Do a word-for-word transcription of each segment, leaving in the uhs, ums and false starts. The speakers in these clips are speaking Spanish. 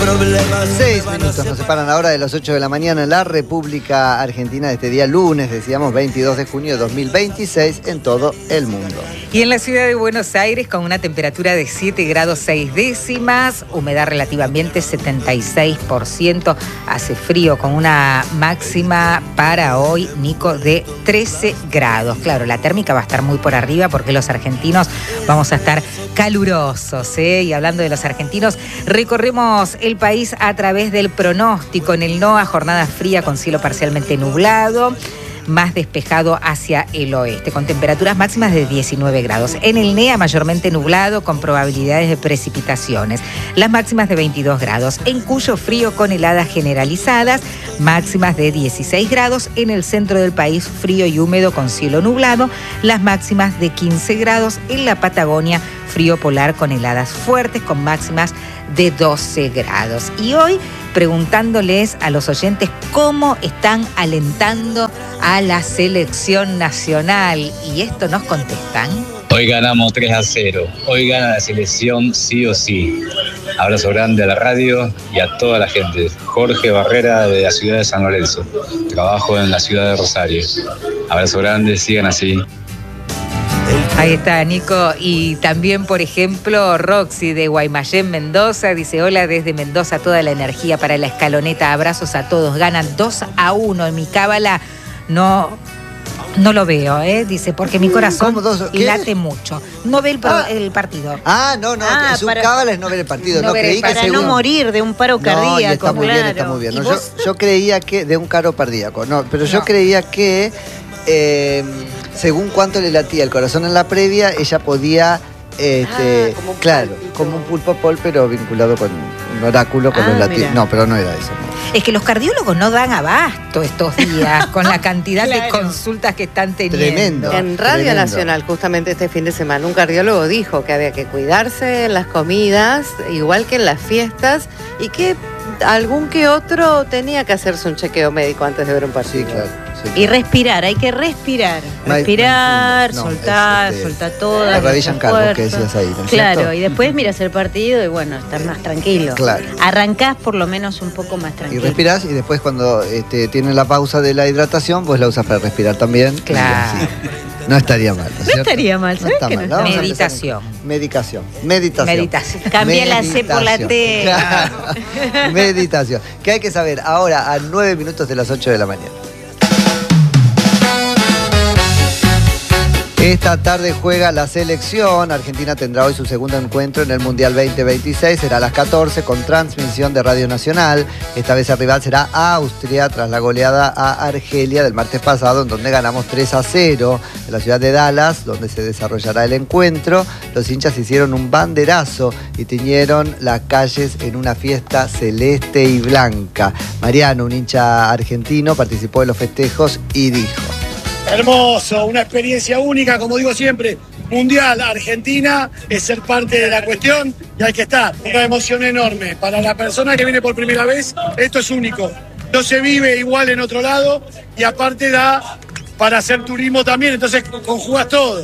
problemas. Seis minutos nos separan ahora de las ocho de la mañana en la República Argentina de este día lunes, decíamos veintidós de junio de dos mil veintiséis, en todo el mundo. Y en la ciudad de Buenos Aires con una temperatura de siete grados seis décimas, humedad relativa ambiente setenta y seis por ciento, hace frío con una máxima para hoy, Nico, de trece grados. Claro, la térmica va a estar muy por arriba porque los argentinos vamos a estar calurosos, ¿eh? Y hablando de los argentinos, recorremos el país a través del pronóstico. En el NOA, jornada fría con cielo parcialmente nublado, más despejado hacia el oeste, con temperaturas máximas de diecinueve grados. En el NEA, mayormente nublado, con probabilidades de precipitaciones. Las máximas de veintidós grados. En Cuyo, frío con heladas generalizadas, máximas de dieciséis grados. En el centro del país, frío y húmedo con cielo nublado, las máximas de quince grados. En la Patagonia, frío polar con heladas fuertes, con máximas de doce grados. Y hoy, preguntándoles a los oyentes cómo están alentando a la selección nacional. Y esto nos contestan. Hoy ganamos tres a cero. Hoy gana la selección sí o sí. Abrazo grande a la radio y a toda la gente. Jorge Barrera, de la ciudad de San Lorenzo. Trabajo en la ciudad de Rosario. Abrazo grande, sigan así. Ahí está, Nico. Y también, por ejemplo, Roxy de Guaymallén, Mendoza, dice: hola desde Mendoza, toda la energía para la escaloneta, abrazos a todos. Ganan dos a uno. En mi cábala no, no lo veo, ¿eh? Dice, porque mi corazón late mucho. No ve el, ah. el partido. Ah, no, no, ah, su para, cábala es no ver el partido. No, no creí para que según... no morir de un paro cardíaco. No, está muy claro. bien, está muy bien. No, yo, yo creía que... De un caro cardíaco, no, pero yo no. creía que... Eh, según cuánto le latía el corazón en la previa, ella podía, este, ah, como claro, pálpito. Como un pulpo pol, pero vinculado con un oráculo con ah, los latidos. No, pero no era eso. No. Es que los cardiólogos no dan abasto estos días con la cantidad claro. de consultas que están teniendo. Tremendo. En Radio tremendo. Nacional, justamente este fin de semana, un cardiólogo dijo que había que cuidarse en las comidas, igual que en las fiestas, y que algún que otro tenía que hacerse un chequeo médico antes de ver un partido. Sí, claro. Sí, y respirar, hay que respirar. Respirar, no, soltar, es, soltar todas. La radilla en cargo que decías ahí, ¿no es Claro, cierto? Y después miras el partido y bueno, estás más tranquilo. Claro. Arrancás por lo menos un poco más tranquilo. Y respirás y después cuando este, tienen la pausa de la hidratación, pues la usas para respirar también. Claro. No estaría mal, ¿no es No estaría mal, ¿sabes? No está que mal. No está Meditación. Medicación. Meditación. Meditación. Cambia la C por la T. Claro. Meditación. ¿Qué hay que saber ahora a nueve minutos de las ocho de la mañana? Esta tarde juega la selección. Argentina tendrá hoy su segundo encuentro en el Mundial veinte veintiséis. Será a las catorce con transmisión de Radio Nacional. Esta vez el rival será Austria tras la goleada a Argelia del martes pasado, en donde ganamos tres a cero. En la ciudad de Dallas, donde se desarrollará el encuentro, los hinchas hicieron un banderazo y tiñeron las calles en una fiesta celeste y blanca. Mariano, un hincha argentino, participó en los festejos y dijo: hermoso, una experiencia única, como digo siempre, Mundial, Argentina, es ser parte de la cuestión y hay que estar. Una emoción enorme. Para la persona que viene por primera vez, esto es único. No se vive igual en otro lado y aparte da para hacer turismo también, entonces conjugas todo.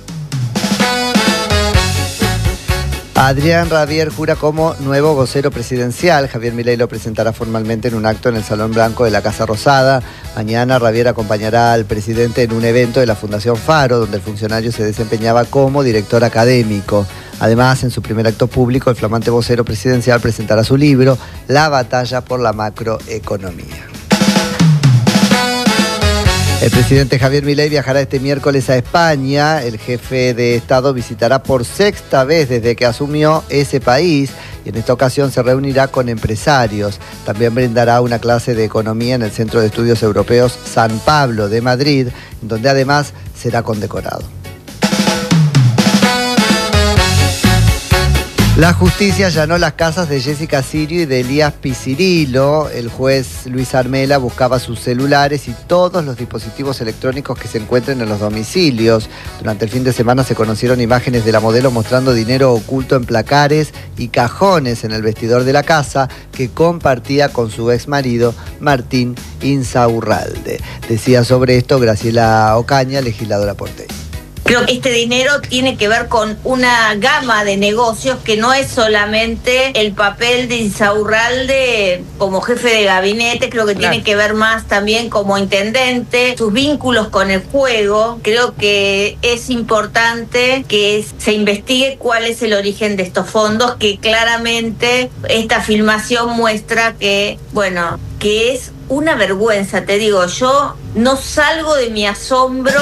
Adrián Rabier jura como nuevo vocero presidencial. Javier Milei lo presentará formalmente en un acto en el Salón Blanco de la Casa Rosada. Mañana Rabier acompañará al presidente en un evento de la Fundación Faro, donde el funcionario se desempeñaba como director académico. Además, en su primer acto público, el flamante vocero presidencial presentará su libro, La batalla por la macroeconomía. El presidente Javier Milei viajará este miércoles a España. El jefe de Estado visitará por sexta vez desde que asumió ese país y en esta ocasión se reunirá con empresarios. También brindará una clase de economía en el Centro de Estudios Europeos San Pablo de Madrid, donde además será condecorado. La justicia allanó las casas de Jessica Sirio y de Elías Piscirilo. El juez Luis Armela buscaba sus celulares y todos los dispositivos electrónicos que se encuentren en los domicilios. Durante el fin de semana se conocieron imágenes de la modelo mostrando dinero oculto en placares y cajones en el vestidor de la casa que compartía con su exmarido Martín Insaurralde. Decía sobre esto Graciela Ocaña, legisladora porteña. Creo que este dinero tiene que ver con una gama de negocios que no es solamente el papel de Insaurralde como jefe de gabinete, creo que claro. tiene que ver más también como intendente, sus vínculos con el juego. Creo que es importante que se investigue cuál es el origen de estos fondos, que claramente esta filmación muestra que, bueno, que es una vergüenza, te digo, yo no salgo de mi asombro.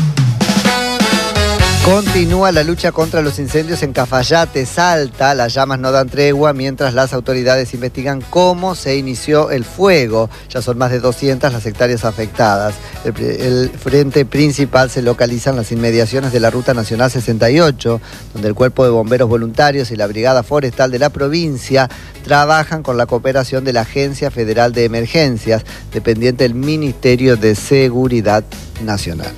Continúa la lucha contra los incendios en Cafayate, Salta. Las llamas no dan tregua mientras las autoridades investigan cómo se inició el fuego. Ya son más de doscientas las hectáreas afectadas. El, el frente principal se localiza en las inmediaciones de la Ruta Nacional sesenta y ocho, donde el Cuerpo de Bomberos Voluntarios y la Brigada Forestal de la provincia trabajan con la cooperación de la Agencia Federal de Emergencias, dependiente del Ministerio de Seguridad Nacional.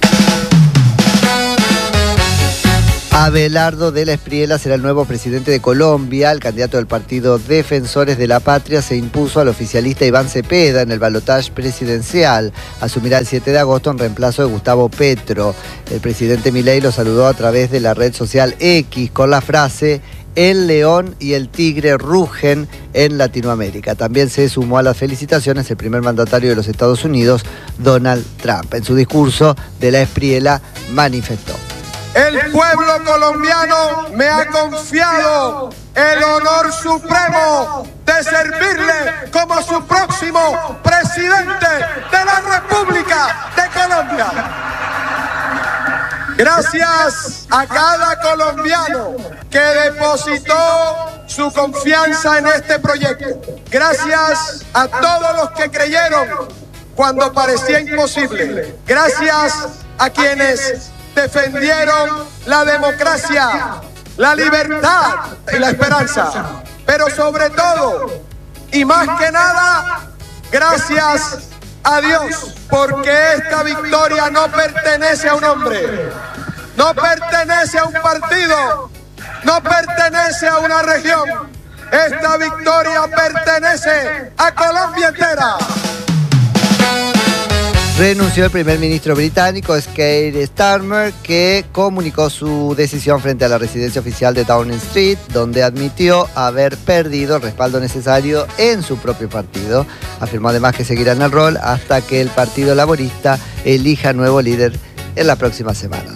Abelardo de la Espriella será el nuevo presidente de Colombia. El candidato del partido Defensores de la Patria se impuso al oficialista Iván Cepeda en el balotaje presidencial. Asumirá el siete de agosto en reemplazo de Gustavo Petro. El presidente Milei lo saludó a través de la red social X con la frase: "El león y el tigre rugen en Latinoamérica". También se sumó a las felicitaciones el primer mandatario de los Estados Unidos, Donald Trump. En su discurso, de la Espriella manifestó: "El pueblo colombiano me ha confiado el honor supremo de servirle como su próximo presidente de la República de Colombia. Gracias a cada colombiano que depositó su confianza en este proyecto. Gracias a todos los que creyeron cuando parecía imposible. Gracias a quienes defendieron la democracia, la libertad y la esperanza. Pero sobre todo, y más que nada, gracias a Dios, porque esta victoria no pertenece a un hombre, no pertenece a un partido, no pertenece a una región. Esta victoria pertenece a Colombia entera". Renunció el primer ministro británico, Keir Starmer, que comunicó su decisión frente a la residencia oficial de Downing Street, donde admitió haber perdido el respaldo necesario en su propio partido. Afirmó además que seguirá en el rol hasta que el Partido Laborista elija nuevo líder en las próximas semanas.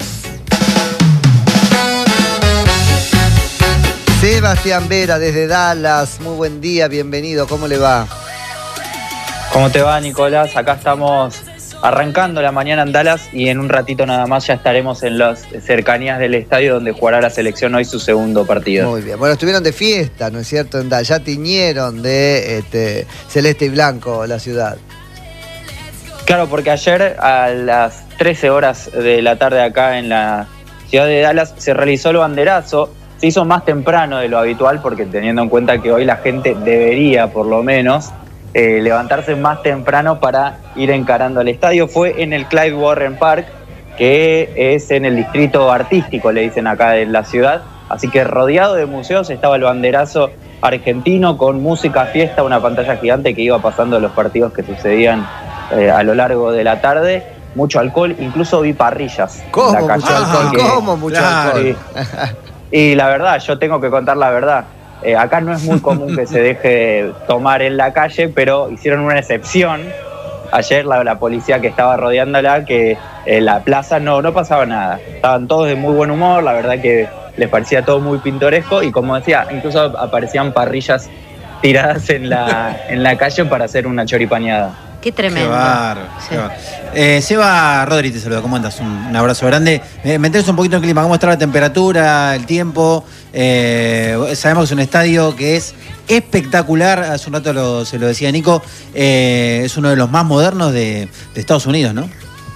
Sebastián Vera desde Dallas, muy buen día, bienvenido, ¿cómo le va? ¿Cómo te va, Nicolás? Acá estamos arrancando la mañana en Dallas y en un ratito nada más ya estaremos en las cercanías del estadio donde jugará la selección hoy su segundo partido. Muy bien, bueno, estuvieron de fiesta, ¿no es cierto? En Dallas, ya tiñeron de este, celeste y blanco la ciudad. Claro, porque ayer a las trece horas de la tarde acá en la ciudad de Dallas se realizó el banderazo. Se hizo más temprano de lo habitual porque teniendo en cuenta que hoy la gente debería por lo menos Eh, levantarse más temprano para ir encarando al estadio. Fue en el Clyde Warren Park, que es en el distrito artístico, le dicen acá en la ciudad. Así que rodeado de museos estaba el banderazo argentino con música, fiesta, una pantalla gigante que iba pasando los partidos que sucedían eh, a lo largo de la tarde. Mucho alcohol, incluso vi parrillas. ¿Cómo en la calle. mucho alcohol? Que, ¿Cómo mucho claro, alcohol? Y, y la verdad, yo tengo que contar la verdad. Eh, acá no es muy común que se deje tomar en la calle, pero hicieron una excepción. Ayer la, la policía que estaba rodeándola, que en la plaza no, no pasaba nada. Estaban todos de muy buen humor, la verdad que les parecía todo muy pintoresco y como decía, incluso aparecían parrillas tiradas en la, en la calle para hacer una choripaneada. Qué tremendo. Qué bárbaro, Sí. qué bárbaro. Eh, Seba Rodri te saluda, ¿cómo andas? Un, un abrazo grande. Me, me interesa un poquito el clima, ¿cómo está la temperatura, el tiempo? Eh, sabemos que es un estadio que es espectacular, hace un rato lo, se lo decía Nico, eh, es uno de los más modernos de, de Estados Unidos, ¿no?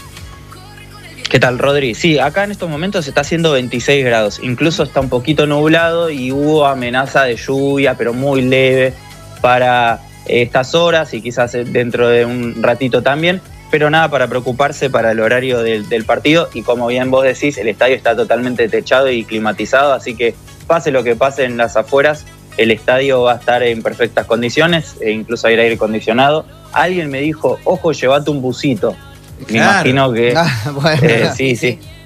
¿Qué tal, Rodri? Sí, acá en estos momentos está haciendo veintiséis grados, incluso está un poquito nublado y hubo amenaza de lluvia, pero muy leve para estas horas y quizás dentro de un ratito también, pero nada para preocuparse para el horario del, del partido y como bien vos decís, el estadio está totalmente techado y climatizado, así que pase lo que pase en las afueras, el estadio va a estar en perfectas condiciones, e incluso hay aire acondicionado. Alguien me dijo, ojo, llévate un busito. Me Claro. imagino que... Ah, bueno. eh, sí, sí.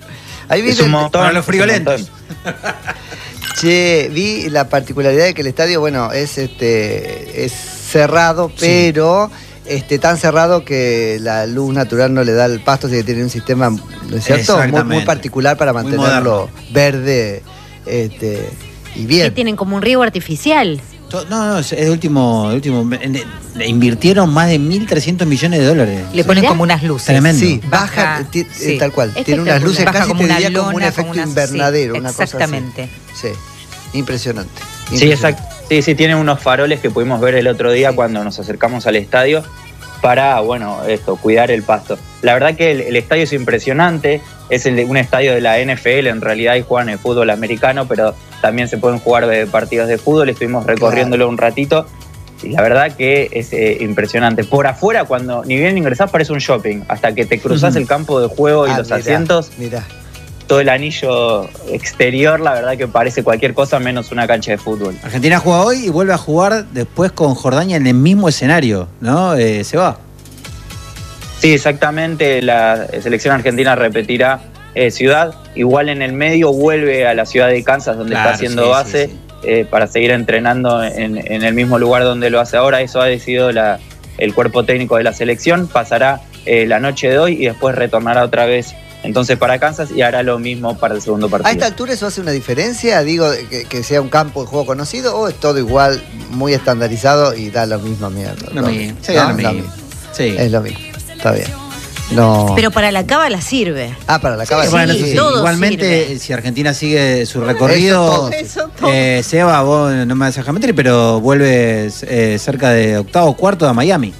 Ahí vi Es un el- montón, Para los es un frigolentos. montón. Che, vi la particularidad de que el estadio, bueno, es este es cerrado, pero este tan cerrado que la luz natural no le da al pasto, así que tiene un sistema, ¿no es cierto? Muy, Exactamente. muy particular para Muy mantenerlo verde este, y Que bien. tienen como un riego artificial. To- No, no, es el último. El último en- le invirtieron más de mil trescientos millones de dólares. Le ponen Mirá. como unas luces. Tremendo. Sí, baja, Baja, ti- sí. eh, tal cual. Tiene Espectacular. unas luces Baja casi como te una diría como un lona, efecto como una- invernadero, sí, una cosa exactamente. así. Sí, impresionante. Sí, impresionante. exacto. Sí, sí, tiene unos faroles que pudimos ver el otro día Sí. cuando nos acercamos al estadio para, bueno, esto, cuidar el pasto. La verdad que el, el estadio es impresionante, es el de, un estadio de la N F L, en realidad, y juegan el fútbol americano, pero también se pueden jugar de partidos de fútbol, estuvimos recorriéndolo un ratito, y la verdad que es eh, impresionante. Por afuera, cuando ni bien ingresás, parece un shopping, hasta que te cruzás Ujú. el campo de juego y Ah, los mirá, asientos, mirá. todo el anillo exterior, la verdad que parece cualquier cosa menos una cancha de fútbol. Argentina juega hoy y vuelve a jugar después con Jordania en el mismo escenario, ¿no? Eh, se va. Sí, exactamente, la selección argentina repetirá eh, ciudad, igual en el medio vuelve a la ciudad de Kansas donde Claro, está haciendo sí, base sí, eh, para seguir entrenando en, en el mismo lugar donde lo hace ahora. Eso ha decidido la, el cuerpo técnico de la selección, pasará eh, la noche de hoy y después retornará otra vez entonces para Kansas y hará lo mismo para el segundo partido. ¿A esta altura eso hace una diferencia? Digo, que, que sea un campo de juego conocido o es todo igual, muy estandarizado y da lo mismo mierda. Lo ¿no? mismo. Sí, ¿No? es lo mismo. Sí. Es lo mismo. Está bien. No. Pero para la cábala sirve. Ah, para la cábala. Sí, Bueno, sí, eso sí. todo Igualmente, sirve. si Argentina sigue su recorrido, Eso todo. eh, Seba, vos no me vas a dejar mentir, pero vuelves eh, cerca de octavo o cuarto a Miami.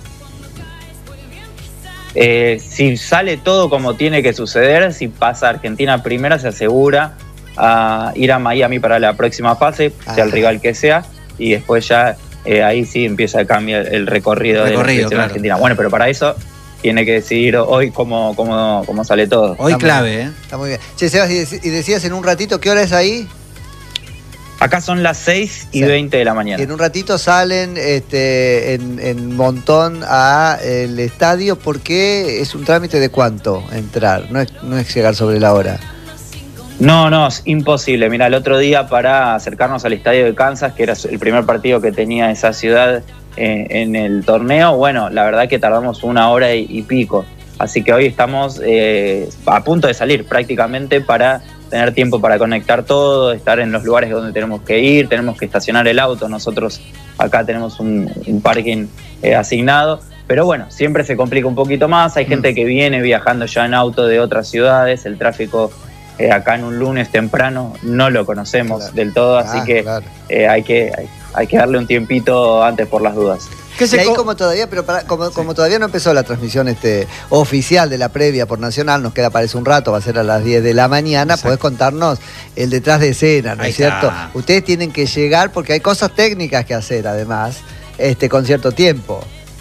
Eh, si sale todo como tiene que suceder, si pasa Argentina primera, se asegura a ir a Miami para la próxima fase, Ah. sea el rival que sea, y después ya eh, ahí sí empieza a cambiar el recorrido, de la Recorrido, selección claro. argentina. Bueno, pero para eso tiene que decidir hoy cómo, cómo, cómo sale todo. Hoy Está muy clave, bien. ¿eh? Está muy bien. Che, Sebas, y dec- y decías en un ratito, ¿qué hora es ahí? Acá son las seis y Sí. veinte de la Y mañana. en un ratito salen este, en, en montón a el estadio, porque es un trámite de cuánto entrar, no es, no es llegar sobre la hora. No, no, es imposible. Mira, el otro día para acercarnos al estadio de Kansas, que era el primer partido que tenía esa ciudad eh, en el torneo, bueno, la verdad que tardamos una hora y, y pico. Así que hoy estamos eh, a punto de salir prácticamente para tener tiempo para conectar todo, estar en los lugares donde tenemos que ir, tenemos que estacionar el auto. Nosotros acá tenemos un, un parking eh, asignado. Pero bueno, siempre se complica un poquito más. Hay gente que viene viajando ya en auto de otras ciudades. El tráfico eh, acá en un lunes temprano no lo conocemos Claro. del todo, así Ah, que claro. eh, hay que hay, hay que darle un tiempito antes por las dudas. ¿Qué Y se ahí co- como todavía, pero para- como, como todavía no empezó la transmisión este oficial de la previa por Nacional, nos queda parece un rato, va a ser a las diez de la mañana, Exacto. podés contarnos el detrás de escena, ¿no Ahí es cierto? está. Ustedes tienen que llegar porque hay cosas técnicas que hacer además, este con cierto tiempo.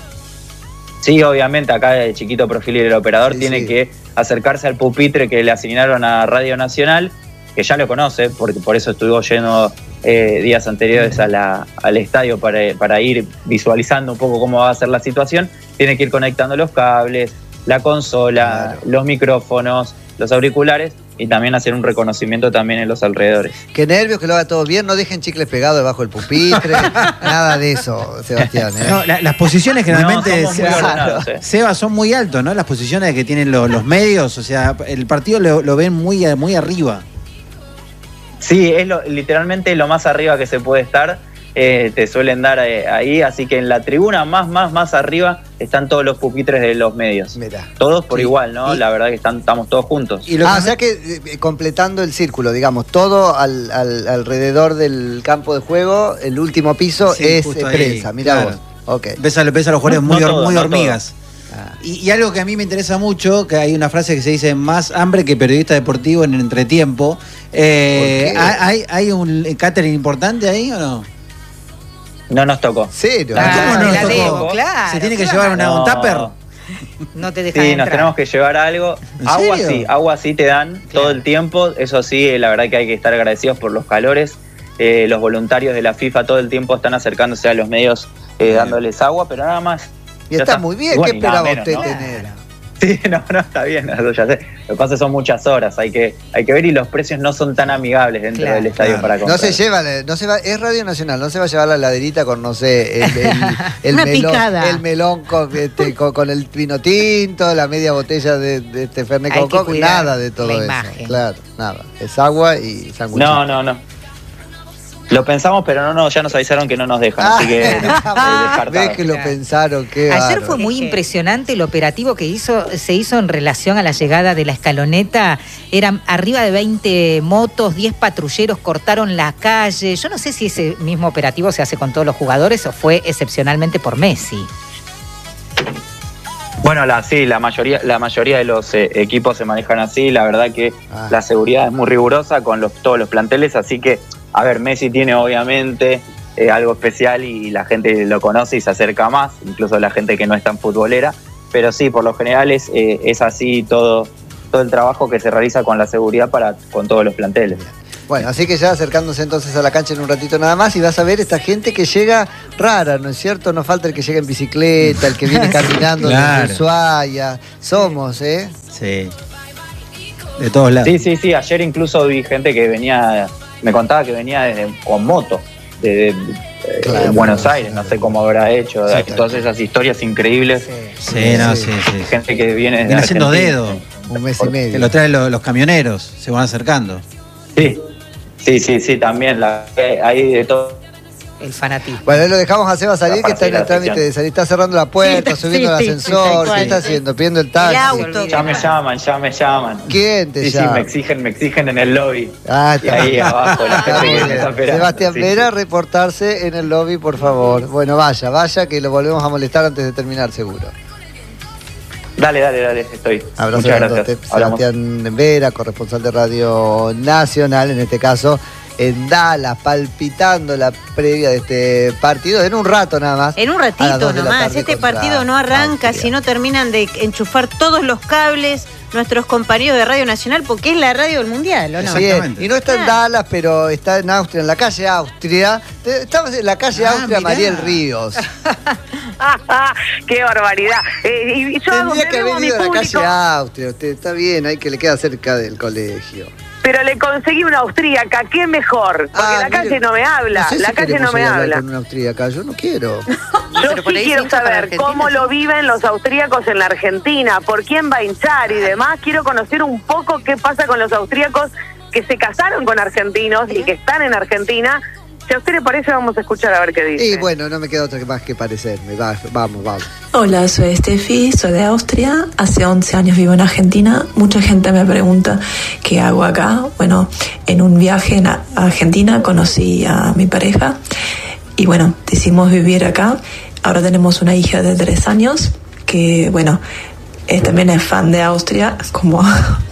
Sí, obviamente acá el chiquito perfil y el operador Sí, tiene sí. que acercarse al pupitre que le asignaron a Radio Nacional, que ya lo conoce, porque por eso estuvo yendo eh, días anteriores a la, al estadio para, para ir visualizando un poco cómo va a ser la situación. Tiene que ir conectando los cables, la consola, Claro. los micrófonos, los auriculares y también hacer un reconocimiento también en los alrededores. Qué nervios, que lo haga todo bien, no dejen chicles pegados debajo del pupitre, nada de eso, Sebastián. ¿eh? No, la- las posiciones generalmente, No, somos muy Seba, ordenados, eh. Seba, son muy altos, ¿no? Las posiciones que tienen lo- los medios, o sea, el partido lo, lo ven muy, muy arriba. Sí, es lo- literalmente lo más arriba que se puede estar, eh, te suelen dar eh, ahí, así que en la tribuna más, más, más arriba están todos los pupitres de los medios. Mirá. Todos por Sí. igual, ¿no? Y- La verdad que están, estamos todos juntos. Y lo Ah, que- o sea que eh, completando el círculo, digamos, todo al, al- alrededor del campo de juego, el último piso Sí, es justo eh, ahí, prensa, mirá claro. vos. Ok. ves a, ves a los jugadores No- muy, no hor- todo, muy no hormigas. Ah. Y, y algo que a mí me interesa mucho, que hay una frase que se dice, más hambre que periodista deportivo en el entretiempo. Eh, ¿Por qué? ¿hay, ¿Hay un catering importante ahí o no? No nos tocó. Cero. Ah, ¿cómo no te la nos tocó? debo, claro. ¿Se tiene que claro. llevar una, un No. tupper? No te dejan Sí, entrar. nos tenemos que llevar algo. ¿En Agua serio? sí, agua sí te dan todo el tiempo. Eso sí, eh, la verdad que hay que estar agradecidos por los calores. Eh, los voluntarios de la FIFA todo el tiempo están acercándose a los medios eh, dándoles agua, pero nada más. Y Ya está está. muy bien, Bueno, ¿qué y nada esperaba menos, usted ¿no? tener? Sí, no, no, está bien, eso ya sé. Lo que pasa es que son muchas horas, hay que, hay que ver y los precios no son tan amigables dentro Claro, del estadio Claro. para comprar. No se lleva, no se va, es Radio Nacional, no se va a llevar la laderita con, no sé, el, el, el Una melón, picada. el melón con, este, con, con el vino tinto, la media botella de, de este Fernet Hay con que coca, cuidar nada de todo la eso. imagen. Claro, nada. Es agua y sándwich. No, no, no. Lo pensamos, pero no, no, ya nos avisaron que no nos dejan, así que no, eh, descartado. Ves que lo pensaron, qué Ayer bárbaro. fue muy Es que- impresionante el operativo que hizo, se hizo en relación a la llegada de la escaloneta. Eran arriba de veinte motos, diez patrulleros cortaron la calle. Yo no sé si ese mismo operativo se hace con todos los jugadores o fue excepcionalmente por Messi. Bueno, la, sí, la mayoría, la mayoría de los eh, equipos se manejan así. La verdad que Ah. la seguridad es muy rigurosa con los, todos los planteles, así que, a ver, Messi tiene obviamente eh, algo especial y la gente lo conoce y se acerca más, incluso la gente que no es tan futbolera. Pero sí, por lo general es, eh, es así todo, todo el trabajo que se realiza con la seguridad para con todos los planteles. Bueno, así que ya acercándose entonces a la cancha en un ratito nada más y vas a ver esta gente que llega rara, ¿no es cierto? No falta el que llega en bicicleta, el que viene caminando Claro. desde Ushuaia. Somos, ¿eh? Sí. De todos lados. Sí, sí, sí. Ayer incluso vi gente que venía, me contaba que venía desde, con moto, de, de- de Claro. Buenos Aires, no sé cómo habrá hecho. Sí, Hay claro. todas esas historias increíbles. Sí, no, sí, sí. Gente que viene de Viene haciendo Argentina. dedo. Un mes y Que medio. lo traen lo- los camioneros, se van acercando. Sí, sí, sí, sí, también. La, eh, hay de todo. El fanatismo. Bueno, ahí lo dejamos a Seba salir, La que está en el trámite facilitación. de salir. Está cerrando la puerta, Sí, subiendo sí, el sí, ascensor. tal ¿Qué cual. está haciendo? Pidiendo el taxi. El auto. Ya me llaman, ya me llaman. ¿Quién te Sí, sí, llama? me exigen, me exigen en el lobby. Ah, Y ahí abajo la Está gente muy que me bien. está esperando. Sebastián Sí, Vera, sí. reportarse en el lobby, por favor. Bueno, vaya, vaya, que lo volvemos a molestar antes de terminar, seguro. Dale, dale, dale, estoy. Abrazo Muchas grandote. gracias. Hablamos. Sebastián Vera, corresponsal de Radio Nacional, en este caso en Dallas, palpitando la previa de este partido en un rato nada más. En un a las ratito dos de la nomás. tarde Este contra partido no arranca Austria. si no terminan de enchufar todos los cables nuestros compañeros de Radio Nacional, porque es la radio del Mundial, ¿o no? Bien, Exactamente. y no está en Ah. Dallas, pero está en Austria, en la calle Austria. Estamos en la calle Ah, Austria mirá. Mariel Ríos. ¡Qué barbaridad! Eh, y yo hago Tendría que debo a haber mi ido a la público, calle Austria. Usted está bien, hay que le queda cerca del colegio. pero le conseguí una austríaca, ¿qué mejor? Porque Ah, la mire, calle no me habla, no sé la si calle queremos no me ir a hablar habla. con una austríaca, yo no quiero. Yo Pero por sí ahí quiero se hincha para saber Argentina, cómo sí. lo viven los austríacos en la Argentina, por quién va a hinchar y demás. Quiero conocer un poco qué pasa con los austríacos que se casaron con argentinos y que están en Argentina. Si a usted le parece, vamos a escuchar a ver qué dice. Y bueno, no me queda otra que más que parecerme. Va, vamos, vamos. Hola, soy Steffi, soy de Austria, hace once años vivo en Argentina. Mucha gente me pregunta qué hago acá. Bueno, en un viaje en a- Argentina conocí a mi pareja y bueno, decidimos vivir acá. Ahora tenemos una hija de tres años que, bueno, es, también es fan de Austria, como...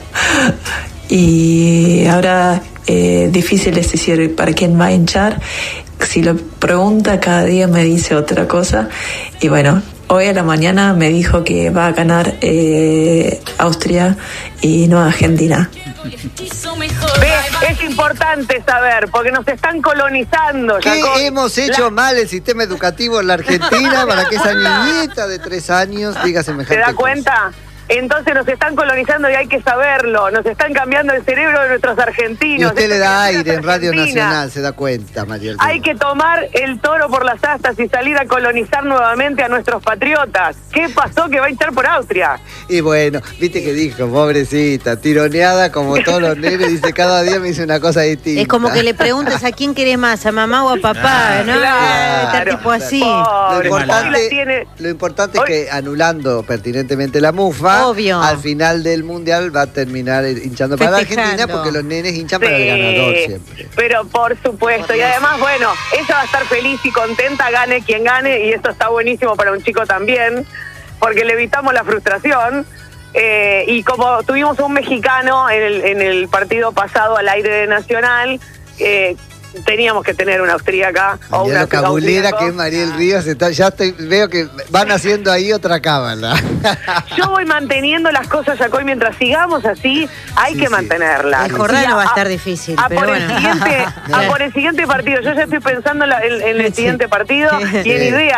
y ahora eh, difícil es decir para quién va a hinchar. Si lo pregunta cada día me dice otra cosa. Y bueno, hoy a la mañana me dijo que va a ganar eh, Austria y no Argentina. Ve, es importante saber, porque nos están colonizando. ¿Qué Jacob. hemos hecho La- mal el sistema educativo en la Argentina para que esa niñita de tres años diga semejante ¿Se da cosa? cuenta? Entonces nos están colonizando y hay que saberlo. Nos están cambiando el cerebro de nuestros Y argentinos. usted le Estas da criaturas aire en Radio argentinas. Nacional, se da cuenta, María. Hay que tomar el toro por las astas y salir a colonizar nuevamente a nuestros patriotas. ¿Qué pasó que va a hinchar por Austria? Y bueno, viste que dijo, pobrecita, tironeada como todos los nenes, dice, cada día me dice una cosa distinta. Es como que le preguntes a quién querés más, a mamá o a papá, ¿no? Claro. Estar tipo así. Lo Pobre, hoy la importante, tiene- lo importante es Hoy- que anulando pertinentemente la mufa, Obvio. al final del mundial va a terminar hinchando para la Festejando. Argentina porque los nenes hinchan para el Sí, ganador siempre. pero por supuesto. Y además, bueno, ella va a estar feliz y contenta, gane quien gane, y esto está buenísimo para un chico también, porque le evitamos la frustración. Eh, y como tuvimos un mexicano en el, en el partido pasado al aire de Nacional, eh, teníamos que tener una austríaca o Mirá una lo cabulera austríaco. que es Mariel Ríos, está- ya estoy, veo que van haciendo ahí otra cábala. Yo voy manteniendo las cosas, Jacoy, mientras sigamos así, hay Sí, que sí. mantenerlas. El Jordano Y va a estar difícil, A pero por, bueno. el siguiente, a por el siguiente partido, yo ya estoy pensando en, la- en- en el Sí. siguiente partido y en Sí. ideas.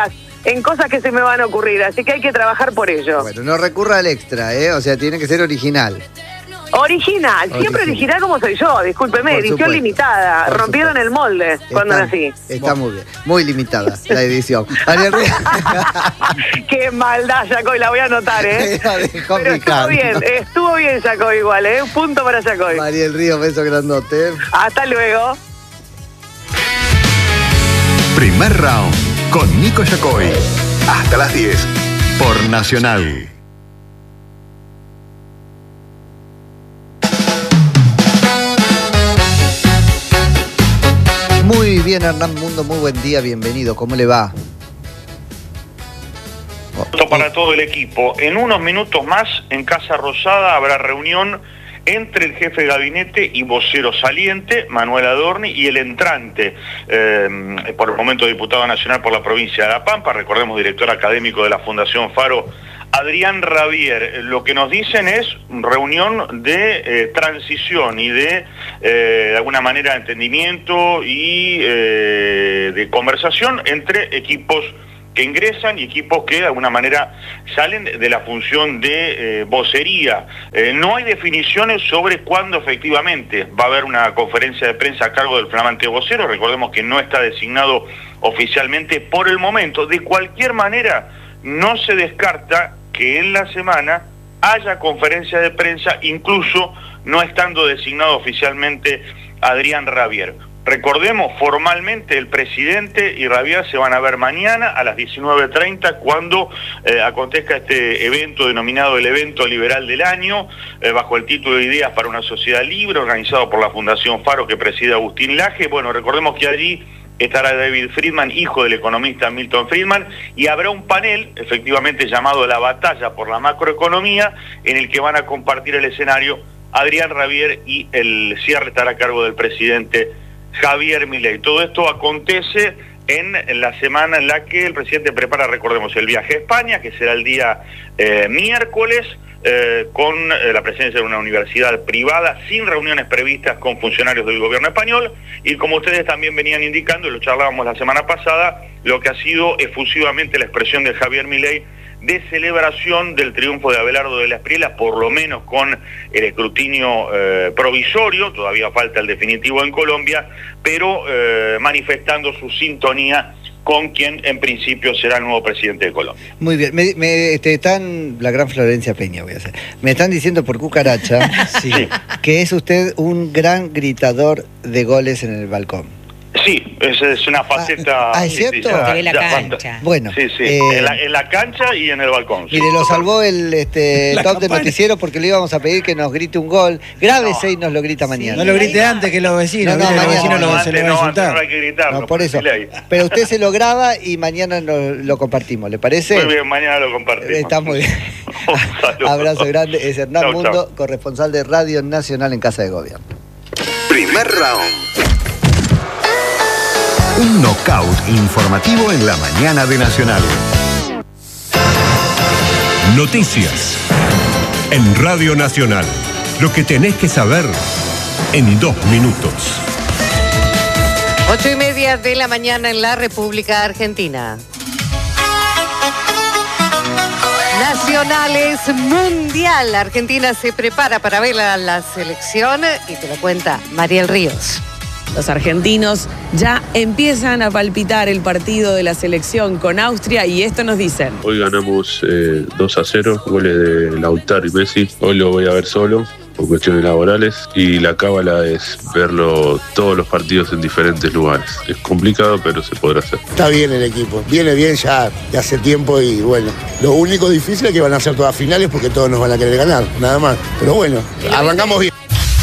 en cosas que se me van a ocurrir, así que hay que trabajar por ello. Bueno, no recurra al extra, ¿eh? O sea, tiene que ser original. Original, siempre original como soy yo, discúlpeme, Por edición supuesto. limitada, Por rompieron el molde cuando Está- nací. Está muy bien, muy limitada la edición. Ariel Ríos. Qué maldad, Yacoy, la voy a anotar, ¿eh? La dejó Pero estuvo picando. bien, estuvo bien Yacoy igual, ¿eh? Un punto para Yacoy. Ariel Ríos, beso grandote. Hasta luego. Primer round con Nico Yacoy. Hasta las diez por Nacional. Muy bien, Hernán Mundo, muy buen día, bienvenido. ¿Cómo le va? Esto para todo el equipo. En unos minutos más, en Casa Rosada, habrá reunión entre el jefe de gabinete y vocero saliente, Manuel Adorni, y el entrante, eh, por el momento diputado nacional por la provincia de La Pampa, recordemos director académico de la Fundación Faro, Adrián Rabier. Lo que nos dicen es reunión de eh, transición y de, eh, de alguna manera, entendimiento y eh, de conversación entre equipos que ingresan y equipos que de alguna manera salen de la función de eh, vocería. Eh, no hay definiciones sobre cuándo efectivamente va a haber una conferencia de prensa a cargo del flamante vocero. Recordemos que no está designado oficialmente por el momento. De cualquier manera, no se descarta que en la semana haya conferencia de prensa, incluso no estando designado oficialmente Adrián Rabier. Recordemos, formalmente el presidente y Rabier se van a ver mañana a las diecinueve treinta cuando eh, acontezca este evento denominado el Evento Liberal del Año, eh, bajo el título de Ideas para una Sociedad Libre, organizado por la Fundación Faro que preside Agustín Laje. Bueno, recordemos que allí estará David Friedman, hijo del economista Milton Friedman, y habrá un panel, efectivamente llamado La Batalla por la Macroeconomía, en el que van a compartir el escenario Adrián Rabier y el cierre estará a cargo del presidente Javier Milei. Todo esto acontece en la semana en la que el presidente prepara, recordemos, el viaje a España, que será el día eh, miércoles, eh, con eh, la presencia de una universidad privada, sin reuniones previstas con funcionarios del gobierno español, y como ustedes también venían indicando, y lo charlábamos la semana pasada, lo que ha sido efusivamente la expresión de Javier Milei de celebración del triunfo de Abelardo de la Espriella, por lo menos con el escrutinio eh, provisorio, todavía falta el definitivo en Colombia, pero eh, manifestando su sintonía con quien en principio será el nuevo presidente de Colombia. Muy bien, me, me este, están, la gran Florencia Peña voy a hacer, me están diciendo por cucaracha Sí. que es usted un gran gritador de goles en el balcón. Sí, esa es una faceta... Ah, ¿es sí, sí, cierto? ya- Se ve la ya cancha. basta. Bueno, Sí, sí, eh, en, la, en la cancha y en el balcón. sí, mire, lo total. salvó el este, La top de campana. noticiero porque le íbamos a pedir que nos grite un gol. Grábese y nos lo grita mañana. No lo grite antes que los vecinos, No, no, ¿viste? Los mañana. vecinos lo- No, se lo antes van a no, antes insultar. no hay que gritarlo. No, por eso. decile ahí. Pero usted se lo graba y mañana lo, lo compartimos, ¿le parece? Muy bien, mañana lo compartimos. Está muy bien. Un saludo. Abrazo grande. Es Hernán Chau, Mundo, chau. corresponsal de Radio Nacional en Casa de Gobierno. Primer round. Un knockout informativo en la mañana de Nacional. Noticias. En Radio Nacional. Lo que tenés que saber en dos minutos. Ocho y media de la mañana en la República Argentina. Nacionales Mundial. Argentina se prepara para ver a la selección y te lo cuenta Mariel Ríos. Los argentinos ya empiezan a palpitar el partido de la selección con Austria y esto nos dicen. Hoy ganamos eh, dos a cero, goles de Lautaro y Messi. Hoy lo voy a ver solo por cuestiones laborales y la cábala es verlo todos los partidos en diferentes lugares. Es complicado, pero se podrá hacer. Está bien el equipo, viene bien ya de hace tiempo y bueno, lo único difícil es que van a ser todas finales porque todos nos van a querer ganar, nada más. Pero bueno, arrancamos bien.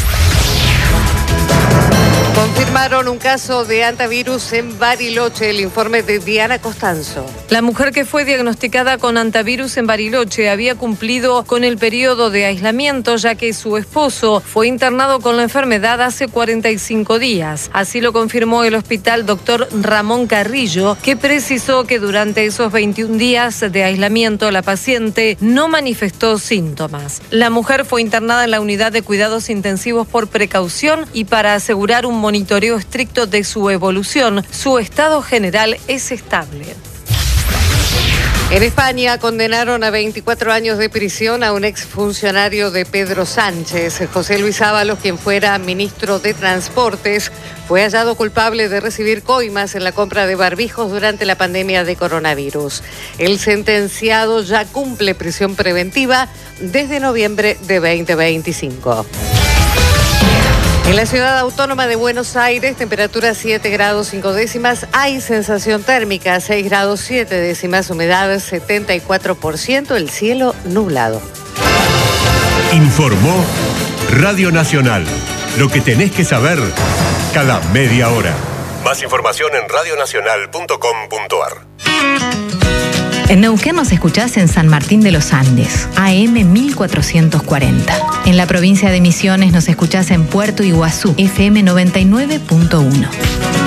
Confirmaron un caso de antivirus en Bariloche, el informe de Diana Costanzo. La mujer que fue diagnosticada con antivirus en Bariloche había cumplido con el periodo de aislamiento ya que su esposo fue internado con la enfermedad hace cuarenta y cinco días. Así lo confirmó el hospital doctor Ramón Carrillo, que precisó que durante esos veintiún días de aislamiento la paciente no manifestó síntomas. La mujer fue internada en la unidad de cuidados intensivos por precaución y para asegurar un monitoreo estricto de su evolución. Su estado general es estable. En España condenaron a veinticuatro años de prisión a un exfuncionario de Pedro Sánchez. José Luis Ábalos, quien fuera ministro de Transportes, fue hallado culpable de recibir coimas en la compra de barbijos durante la pandemia de coronavirus. El sentenciado ya cumple prisión preventiva desde noviembre de veinte veinticinco. En la ciudad autónoma de Buenos Aires, temperatura siete grados cinco décimas, hay sensación térmica seis grados siete décimas, humedad setenta y cuatro por ciento, el cielo nublado. Informó Radio Nacional. Lo que tenés que saber cada media hora. Más información en radionacional punto com punto ar. En Neuquén nos escuchás en San Martín de los Andes, A M mil cuatrocientos cuarenta. En la provincia de Misiones nos escuchás en Puerto Iguazú, F M noventa y nueve punto uno.